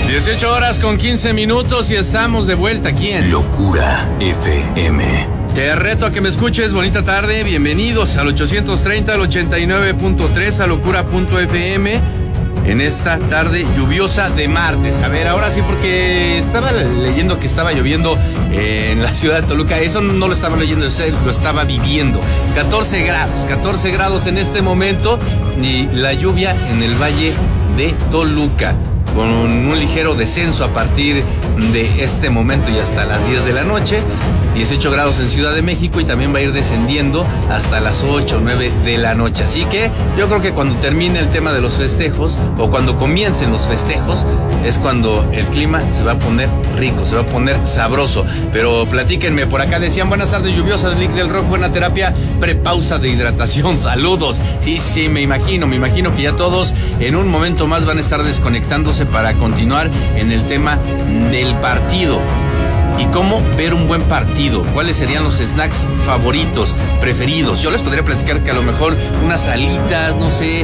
18 horas con 15 minutos y estamos de vuelta aquí en Locura FM. Te reto a que me escuches, bonita tarde, bienvenidos al 830, al 89.3, a locura.fm, en esta tarde lluviosa de martes. A ver, ahora sí, porque estaba leyendo que estaba lloviendo en la ciudad de Toluca. Eso no lo estaba leyendo, lo estaba viviendo. 14 grados en este momento, y la lluvia en el valle de Toluca, con un ligero descenso a partir de este momento y hasta las 10 de la noche. 18 grados en Ciudad de México y también va a ir descendiendo hasta las 8 o 9 de la noche. Así que yo creo que cuando termine el tema de los festejos o cuando comiencen los festejos es cuando el clima se va a poner rico, se va a poner sabroso. Pero platíquenme, por acá decían buenas tardes lluviosas, Lick del Rock, buena terapia, prepausa de hidratación, saludos. Sí, me imagino que ya todos en un momento más van a estar desconectándose para continuar en el tema del partido. ¿Y cómo ver un buen partido? ¿Cuáles serían los snacks favoritos, preferidos? Yo les podría platicar que a lo mejor unas alitas, no sé,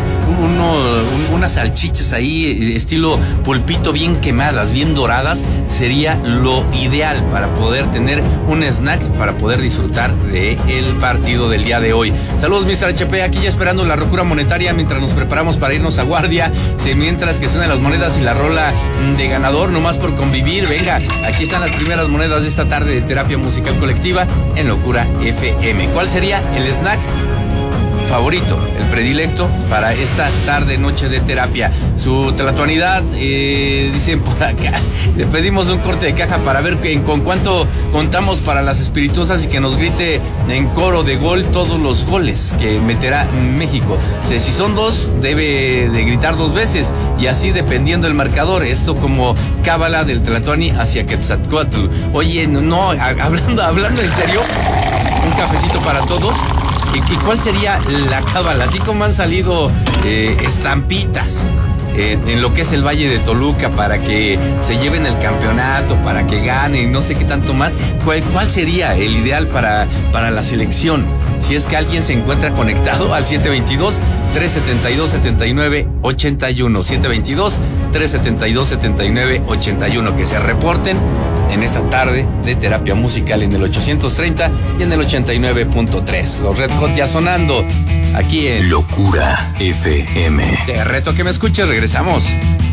unas salchichas ahí, estilo pulpito, bien quemadas, bien doradas, sería lo ideal para poder tener un snack, para poder disfrutar del partido del día de hoy. Saludos, Mr. HP, aquí ya esperando la locura monetaria mientras nos preparamos para irnos a guardia, mientras que suenan las monedas y la rola de ganador, nomás por convivir. Venga, aquí están las primeras monedas de esta tarde de terapia musical colectiva en Locura FM. ¿Cuál sería el snack favorito, el predilecto para esta tarde, noche de terapia? Su tlatoanidad, dicen por acá, le pedimos un corte de caja para ver con cuánto contamos para las espirituosas y que nos grite en coro de gol todos los goles que meterá México. Si son dos, debe de gritar dos veces y así dependiendo el marcador. Esto como cábala del tlatoani hacia Quetzalcóatl. Oye, no, hablando en serio, un cafecito para todos. ¿Y cuál sería la cábala? Así como han salido estampitas en lo que es el Valle de Toluca para que se lleven el campeonato, para que ganen, no sé qué tanto más. ¿Cuál sería el ideal para la selección? Si es que alguien se encuentra conectado al 722-372-7981. 722-372-7981. Que se reporten en esta tarde de terapia musical en el 830 y en el 89.3. Los Red Hot ya sonando aquí en Locura FM. Te reto a que me escuches, regresamos.